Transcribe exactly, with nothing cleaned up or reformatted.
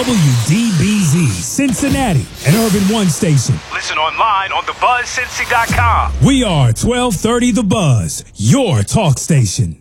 W D B Z, Cincinnati, an Urban One station. Listen online on the buzz cincy dot com. We are twelve thirty The Buzz, your talk station.